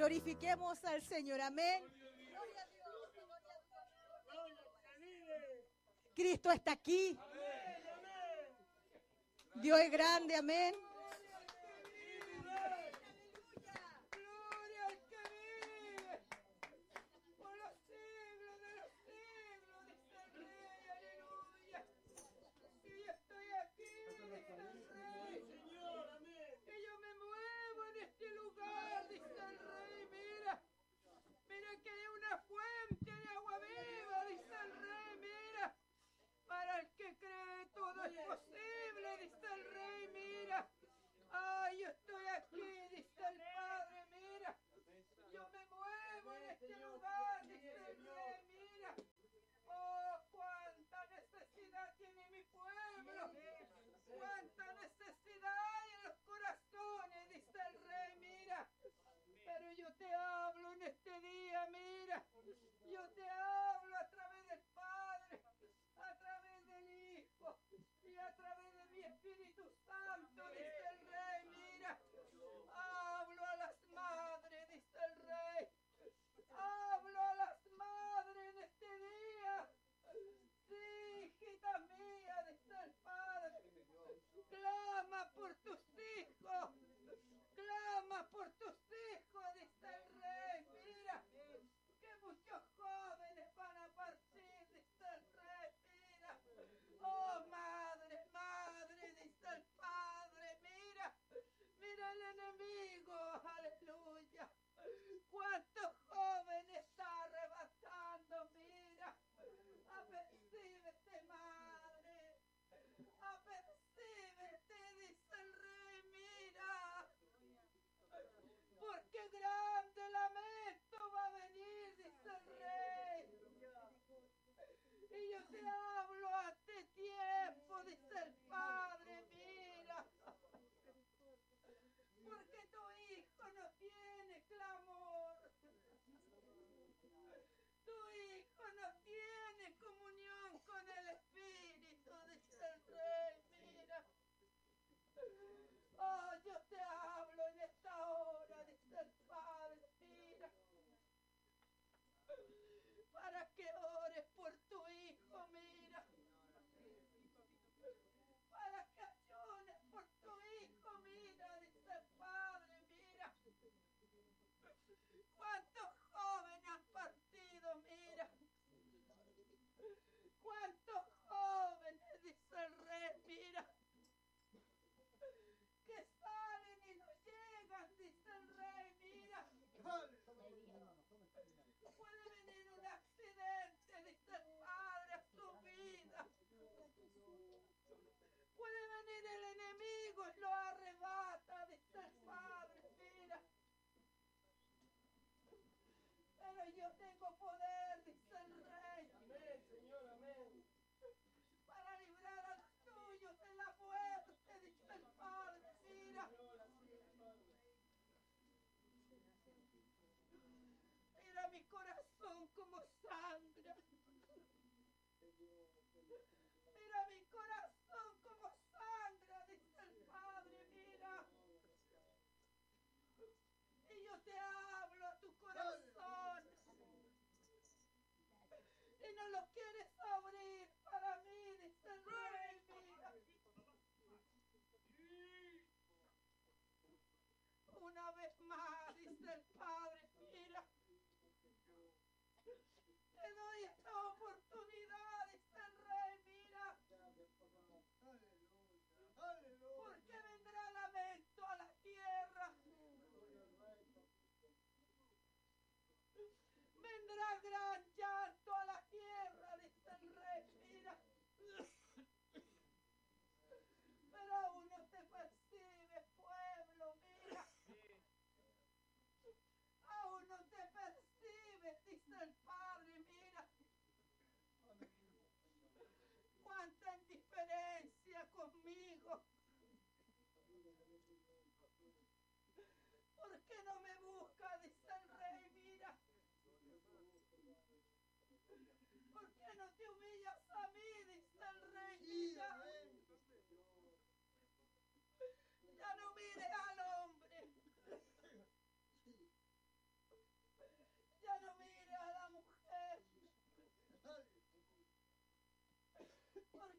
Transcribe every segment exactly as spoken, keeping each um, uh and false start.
Glorifiquemos al Señor, amén. Cristo está aquí. Dios es grande, amén.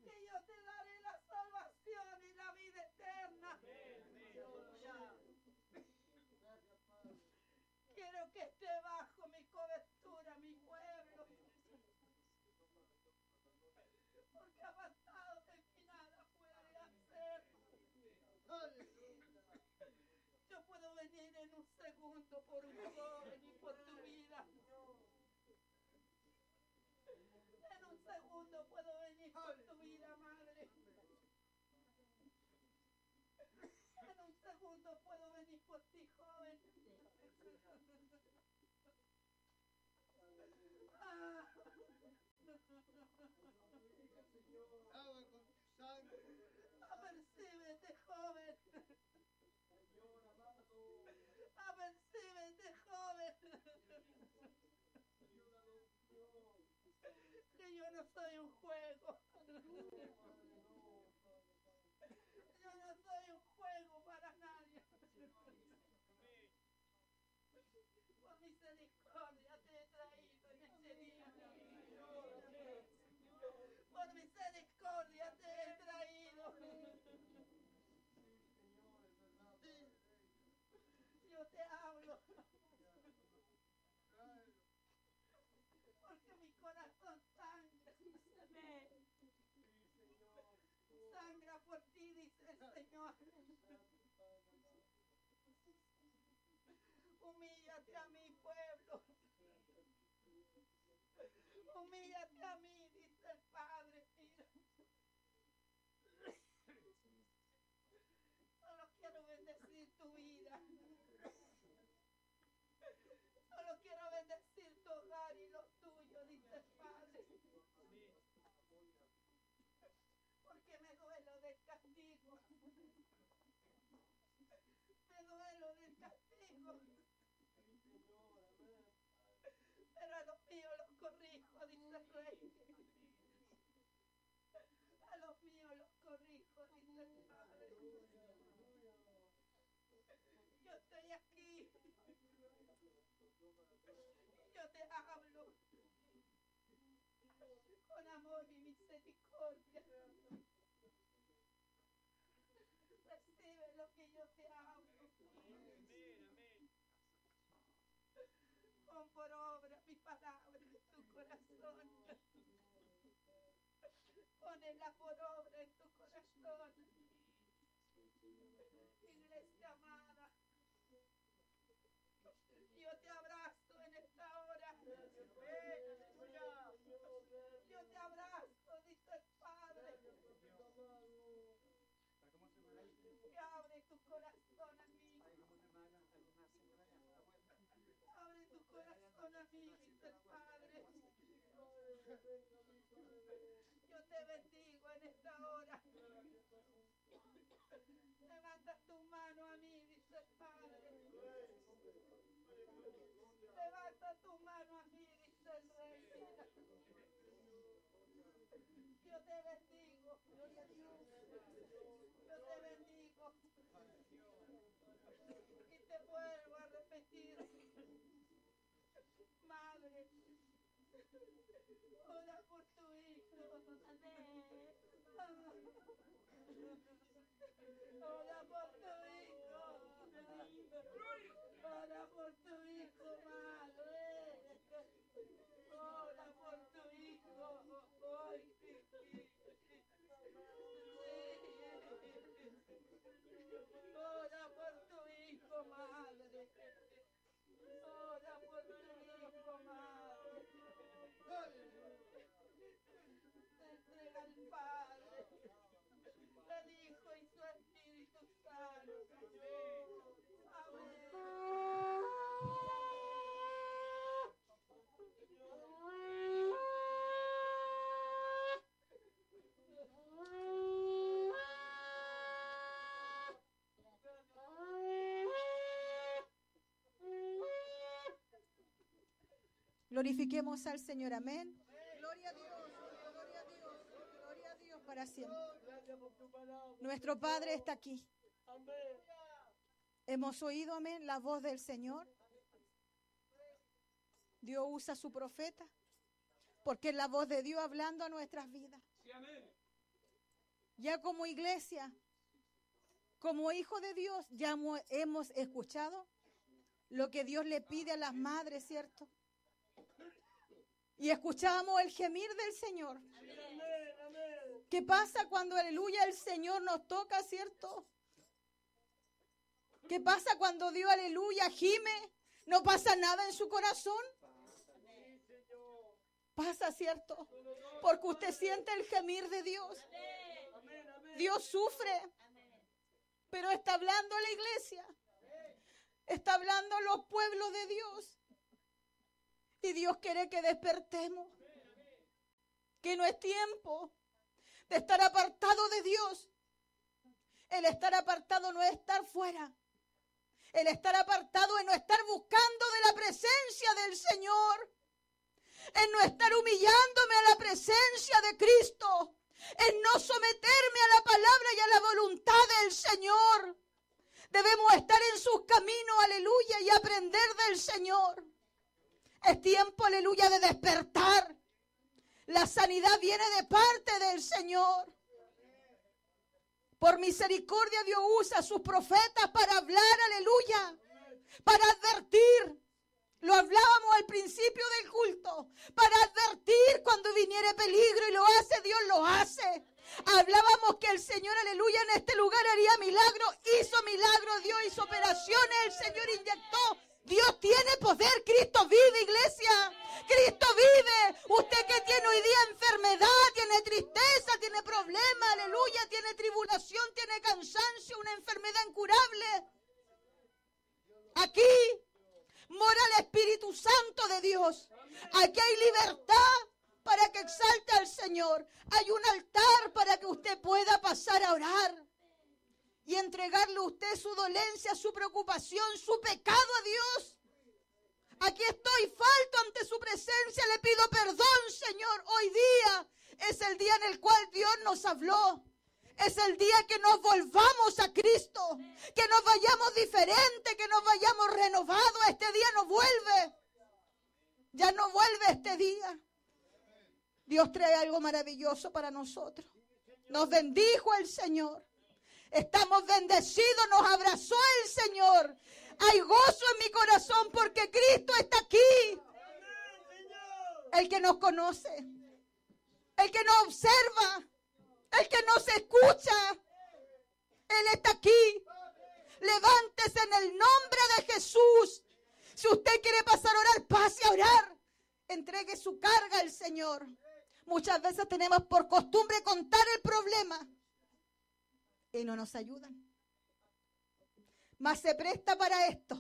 que yo te daré la salvación y la vida eterna. Quiero que esté bajo mi cobertura, mi pueblo. Porque avanzado de mí nada puede hacer. Yo puedo venir en un segundo por un joven y por tu vida. En un segundo puedo venir por tu vida, madre. En un segundo puedo venir por ti, joven. Ah. Apercíbete, joven. Apercíbete, joven. Que yo no soy un juego. Yo no soy un juego para nadie. Por misericordia te he traído en este día. Por misericordia te he traído. Yo te hablo. Porque mi corazón sangra. Sangra por ti, dice el Señor. Humíllate a mi pueblo. Humíllate a mí, dice el Padre. Mira. Solo quiero bendecir tu vida. Solo quiero bendecir tu hogar y lo tuyo, dice el Padre. Porque me duelo del castigo. Me duelo del castigo. Pero a los míos los corrijo, dice el Rey. A los míos los corrijo, dice el Padre. Yo estoy aquí. Yo te hablo con amor y misericordia. Recibe lo que yo te hablo. Pon por obra mi palabra en tu corazón. Ponela por obra en tu corazón. Iglesia amada, yo te abrazo en esta hora. Yo te abrazo, dice el Padre. Y abre tu corazón a mí. Abre tu corazón a mí, dice el Padre. Yo te bendigo en esta hora. Levanta tu mano a mí, dice el Padre. Levanta tu mano a mí, dice el Rey. Mira. Yo te bendigo. Gloria a Dios. Yo te bendigo. Y te vuelvo a repetir. Madre, ora por tu hijo. Amén. Ora por tu hijo. Ora por tu hijo, madre. Ora por tu hijo. Hoy. Ora por tu hijo, madre. Ora por tu hijo, madre. Te entrega al Padre, el Hijo y su Espíritu Santo. Amén. Glorifiquemos al Señor, amén. Gloria a Dios, gloria a Dios, gloria a Dios para siempre. Nuestro Padre está aquí. Hemos oído, amén, la voz del Señor. Dios usa a su profeta, porque es la voz de Dios hablando a nuestras vidas. Ya como iglesia, como hijo de Dios, ya hemos escuchado lo que Dios le pide a las madres, ¿cierto? Y escuchamos el gemir del Señor. ¿Qué pasa cuando, aleluya, el Señor nos toca, cierto? ¿Qué pasa cuando Dios, aleluya, gime? ¿No pasa nada en su corazón? Pasa, ¿cierto? Porque usted siente el gemir de Dios. Dios sufre, pero está hablando la iglesia. Está hablando los pueblos de Dios. Y Dios quiere que despertemos. Que no es tiempo de estar apartado de Dios. El estar apartado no es estar fuera. El estar apartado es no estar buscando de la presencia del Señor. Es no estar humillándome a la presencia de Cristo. Es no someterme a la palabra y a la voluntad del Señor. Debemos estar en sus caminos, aleluya, y aprender del Señor. Es tiempo, aleluya, de despertar. La sanidad viene de parte del Señor. Por misericordia Dios usa a sus profetas para hablar, aleluya, para advertir. Lo hablábamos al principio del culto, para advertir cuando viniere peligro, y lo hace, Dios lo hace. Hablábamos que el Señor, aleluya, en este lugar haría milagros, hizo milagros, Dios hizo operaciones, el Señor inyectó. Dios tiene poder, Cristo vive, iglesia. Cristo vive. Usted que tiene hoy día enfermedad, tiene tristeza, tiene problemas, aleluya, tiene tribulación, tiene cansancio, una enfermedad incurable. Aquí mora el Espíritu Santo de Dios. Aquí hay libertad para que exalte al Señor. Hay un altar para que usted pueda pasar a orar y entregarle a usted su dolencia, su preocupación, su pecado a Dios. Aquí estoy, falto ante su presencia, le pido perdón, Señor. Hoy día es el día en el cual Dios nos habló. Es el día que nos volvamos a Cristo, que nos vayamos diferentes, que nos vayamos renovados. Este día no vuelve. Ya no vuelve este día. Dios trae algo maravilloso para nosotros. Nos bendijo el Señor. Estamos bendecidos, nos abrazó el Señor. Hay gozo en mi corazón porque Cristo está aquí. El que nos conoce, el que nos observa, el que nos escucha, Él está aquí. Levántese en el nombre de Jesús. Si usted quiere pasar a orar, pase a orar. Entregue su carga al Señor. Muchas veces tenemos por costumbre contar el problema y no nos ayudan. Mas se presta para esto.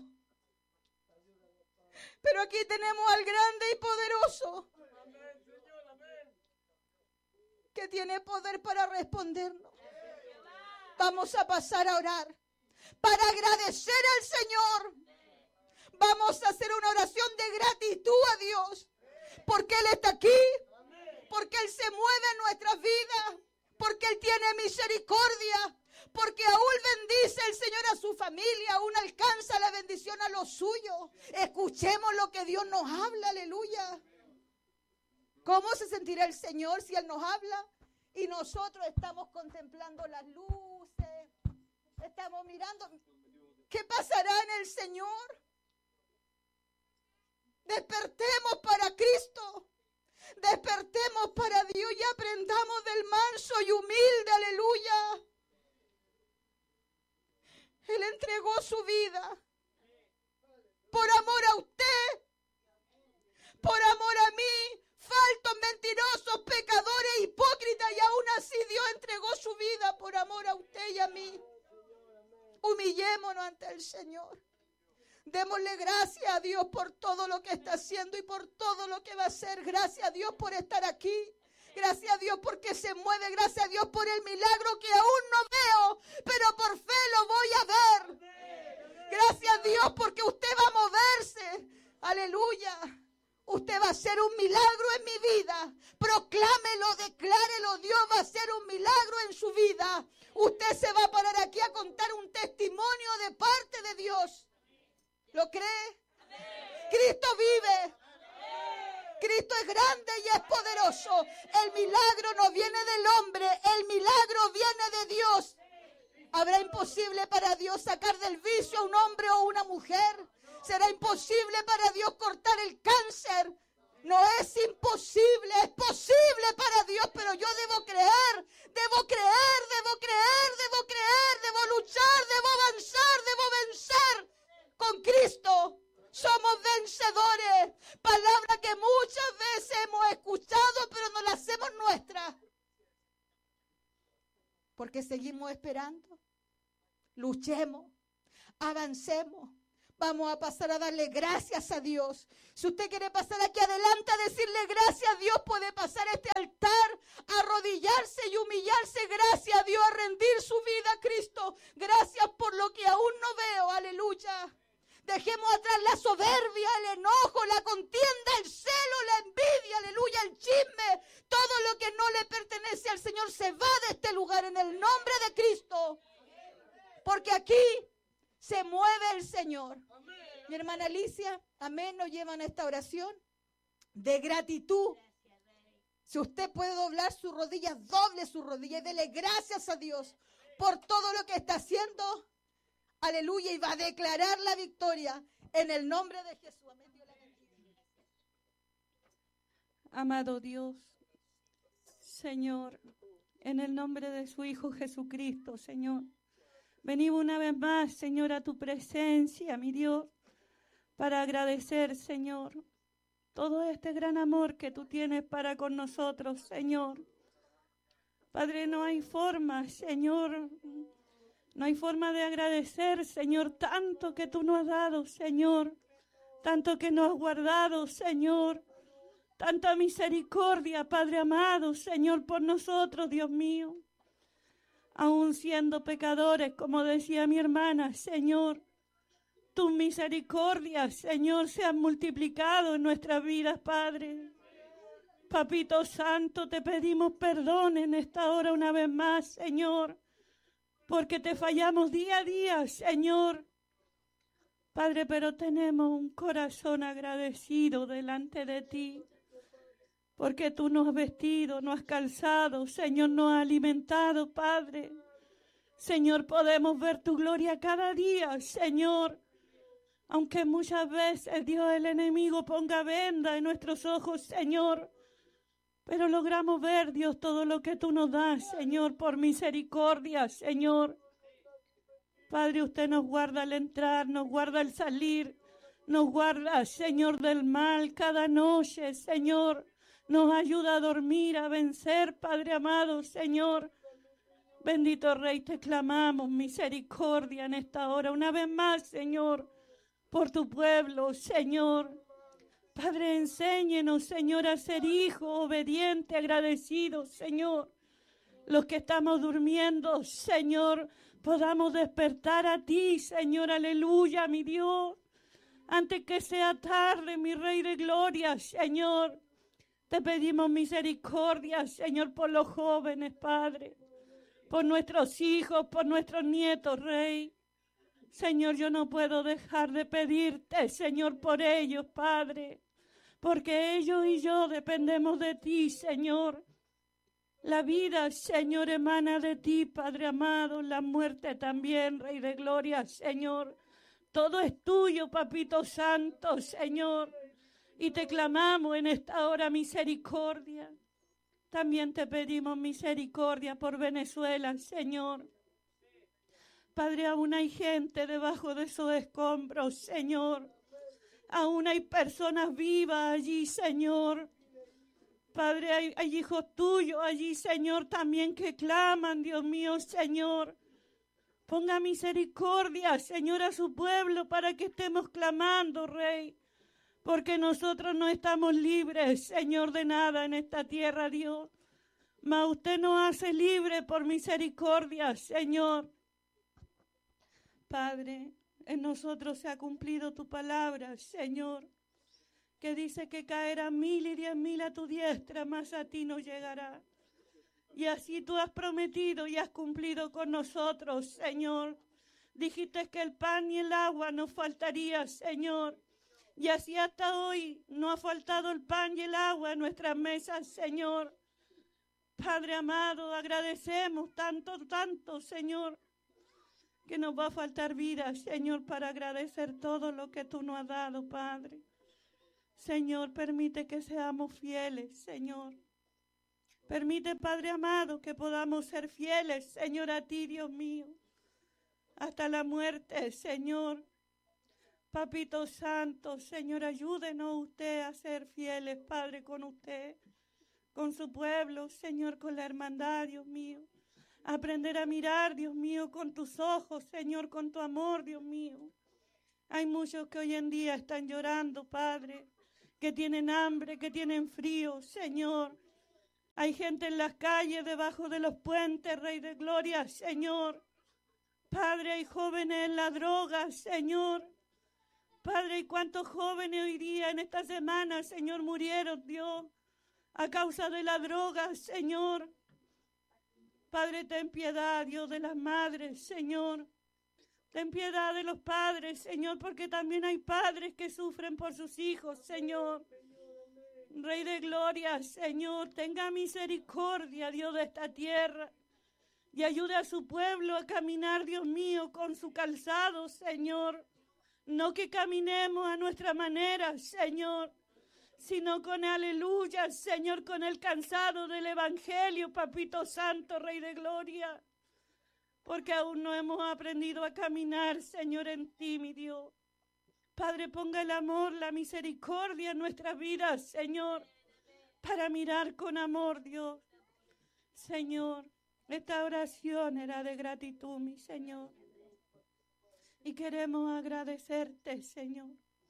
Pero aquí tenemos al grande y poderoso, que tiene poder para respondernos. Vamos a pasar a orar para agradecer al Señor. Vamos a hacer una oración de gratitud a Dios, porque Él está aquí, porque Él se mueve en nuestras vidas, porque Él tiene misericordia, porque aún bendice el Señor a su familia, aún alcanza la bendición a los suyos. Escuchemos lo que Dios nos habla, aleluya. ¿Cómo se sentirá el Señor si Él nos habla y nosotros estamos contemplando las luces? Estamos mirando. ¿Qué pasará en el Señor? Despertemos para Cristo. Despertemos para Dios y aprendamos del manso y humilde, aleluya. Él entregó su vida por amor a usted, por amor a mí, faltos, mentirosos, pecadores, hipócritas, y aún así Dios entregó su vida por amor a usted y a mí. Humillémonos ante el Señor. Démosle gracias a Dios por todo lo que está haciendo y por todo lo que va a hacer. Gracias a Dios por estar aquí. Gracias a Dios porque se mueve. Gracias a Dios por el milagro que aún no veo, pero por fe lo voy a ver. Gracias a Dios porque usted va a moverse. Aleluya. Usted va a hacer un milagro en mi vida. Proclámelo, declárelo. Dios va a hacer un milagro en su vida. Usted se va a parar aquí a contar un testimonio de parte de Dios. ¿Lo cree? Cristo vive. Cristo es grande y es poderoso. El milagro no viene del hombre, el milagro viene de Dios. ¿Habrá imposible para Dios sacar del vicio a un hombre o una mujer? ¿Será imposible para Dios cortar el cáncer? No es imposible, es posible para Dios, pero yo debo creer, debo creer, debo creer, debo creer, debo luchar, debo avanzar, debo vencer. Con Cristo somos vencedores. Palabra que muchas veces hemos escuchado, pero no la hacemos nuestra. Porque seguimos esperando. Luchemos, avancemos. Vamos a pasar a darle gracias a Dios. Si usted quiere pasar aquí adelante a decirle gracias a Dios, puede pasar a este altar, a arrodillarse y humillarse. Gracias a Dios, a rendir su vida a Cristo. Gracias por lo que aún no veo. Aleluya. Dejemos atrás la soberbia, el enojo, la contienda, el celo, la envidia, aleluya, el chisme. Todo lo que no le pertenece al Señor se va de este lugar en el nombre de Cristo. Porque aquí se mueve el Señor. Mi hermana Alicia, amén, nos llevan a esta oración de gratitud. Si usted puede doblar sus rodillas, doble sus rodillas y dele gracias a Dios por todo lo que está haciendo. Aleluya, y va a declarar la victoria en el nombre de Jesús. Amén. Dios la bendiga. Amado Dios, Señor, en el nombre de su Hijo Jesucristo, Señor, venimos una vez más, Señor, a tu presencia, mi Dios, para agradecer, Señor, todo este gran amor que tú tienes para con nosotros, Señor. Padre, no hay forma, Señor, no hay forma de agradecer, Señor, tanto que tú nos has dado, Señor, tanto que nos has guardado, Señor, tanta misericordia, Padre amado, Señor, por nosotros, Dios mío. Aún siendo pecadores, como decía mi hermana, Señor, tus misericordias, Señor, se han multiplicado en nuestras vidas, Padre. Papito Santo, te pedimos perdón en esta hora una vez más, Señor, porque te fallamos día a día, Señor. Padre, pero tenemos un corazón agradecido delante de ti, porque tú nos has vestido, nos has calzado, Señor, nos has alimentado, Padre. Señor, podemos ver tu gloria cada día, Señor. Aunque muchas veces, Dios, el enemigo ponga venda en nuestros ojos, Señor. Pero logramos ver, Dios, todo lo que tú nos das, Señor, por misericordia, Señor. Padre, usted nos guarda al entrar, nos guarda al salir, nos guarda, Señor, del mal cada noche, Señor. Nos ayuda a dormir, a vencer, Padre amado, Señor. Bendito Rey, te clamamos misericordia en esta hora, una vez más, Señor, por tu pueblo, Señor. Padre, enséñenos, Señor, a ser hijos obedientes, agradecidos, Señor. Los que estamos durmiendo, Señor, podamos despertar a ti, Señor, aleluya, mi Dios. Antes que sea tarde, mi Rey de gloria, Señor, te pedimos misericordia, Señor, por los jóvenes, Padre, por nuestros hijos, por nuestros nietos, Rey. Señor, yo no puedo dejar de pedirte, Señor, por ellos, Padre, porque ellos y yo dependemos de ti, Señor. La vida, Señor, emana de ti, Padre amado, la muerte también, Rey de gloria, Señor. Todo es tuyo, Papito Santo, Señor. Y te clamamos en esta hora misericordia. También te pedimos misericordia por Venezuela, Señor. Padre, aún hay gente debajo de esos escombros, Señor. Aún hay personas vivas allí, Señor. Padre, hay, hay hijos tuyos allí, Señor, también que claman, Dios mío, Señor. Ponga misericordia, Señor, a su pueblo para que estemos clamando, Rey. Porque nosotros no estamos libres, Señor, de nada en esta tierra, Dios. Mas usted nos hace libres por misericordia, Señor. Padre, en nosotros se ha cumplido tu palabra, Señor, que dice que caerán mil y diez mil a tu diestra, mas a ti no llegará. Y así tú has prometido y has cumplido con nosotros, Señor. Dijiste que el pan y el agua nos faltaría, Señor. Y así hasta hoy no ha faltado el pan y el agua en nuestras mesas, Señor. Padre amado, agradecemos tanto, tanto, Señor, que nos va a faltar vida, Señor, para agradecer todo lo que tú nos has dado, Padre. Señor, permite que seamos fieles, Señor. Permite, Padre amado, que podamos ser fieles, Señor, a ti, Dios mío, hasta la muerte, Señor. Papito Santo, Señor, ayúdenos usted a ser fieles, Padre, con usted, con su pueblo, Señor, con la hermandad, Dios mío. Aprender a mirar, Dios mío, con tus ojos, Señor, con tu amor, Dios mío. Hay muchos que hoy en día están llorando, Padre, que tienen hambre, que tienen frío, Señor. Hay gente en las calles, debajo de los puentes, Rey de Gloria, Señor. Padre, hay jóvenes en la droga, Señor. Padre, ¿y cuántos jóvenes hoy día en esta semana, Señor, murieron, Dios, a causa de la droga, Señor? Padre, ten piedad, Dios, de las madres, Señor. Ten piedad de los padres, Señor, porque también hay padres que sufren por sus hijos, Señor. Rey de Gloria, Señor, tenga misericordia, Dios, de esta tierra. Y ayude a su pueblo a caminar, Dios mío, con su calzado, Señor. No que caminemos a nuestra manera, Señor, sino con aleluya, Señor, con el cansado del Evangelio, Papito Santo, Rey de Gloria. Porque aún no hemos aprendido a caminar, Señor, en ti, mi Dios. Padre, ponga el amor, la misericordia en nuestras vidas, Señor, para mirar con amor, Dios. Señor, esta oración era de gratitud, mi Señor. Y queremos agradecerte, Señor.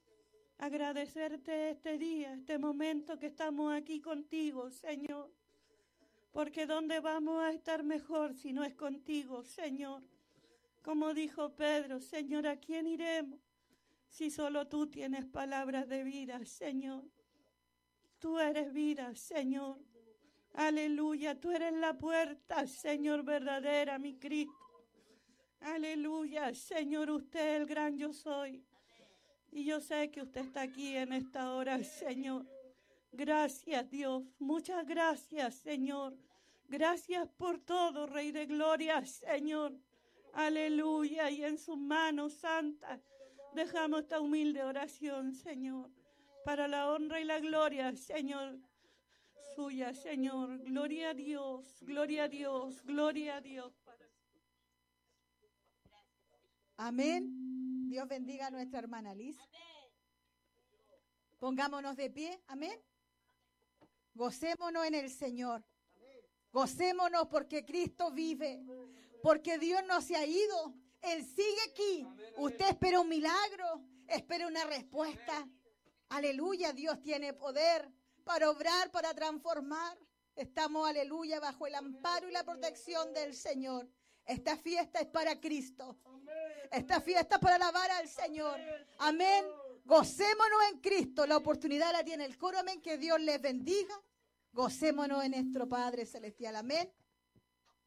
Agradecerte este día, este momento que estamos aquí contigo, Señor. Porque ¿dónde vamos a estar mejor si no es contigo, Señor? Como dijo Pedro, Señor, ¿a quién iremos? Si solo tú tienes palabras de vida, Señor. Tú eres vida, Señor. Aleluya, tú eres la puerta, Señor, verdadera, mi Cristo. Aleluya, Señor, usted es el gran yo soy. Y yo sé que usted está aquí en esta hora, Señor. Gracias, Dios. Muchas gracias, Señor. Gracias por todo, Rey de Gloria, Señor. Aleluya. Y en sus manos santas dejamos esta humilde oración, Señor, para la honra y la gloria, Señor, suya, Señor. Gloria a Dios, gloria a Dios, gloria a Dios. Amén. Dios bendiga a nuestra hermana Liz. Pongámonos de pie. Amén. Gocémonos en el Señor. Gocémonos porque Cristo vive. Porque Dios no se ha ido. Él sigue aquí. Usted espera un milagro. Espera una respuesta. Aleluya. Dios tiene poder para obrar, para transformar. Estamos, aleluya, bajo el amparo y la protección del Señor. Esta fiesta es para Cristo. Esta fiesta es para alabar al Señor. Amén. Gocémonos en Cristo. La oportunidad la tiene el coro. Amén. Que Dios les bendiga. Gocémonos en nuestro Padre Celestial. Amén.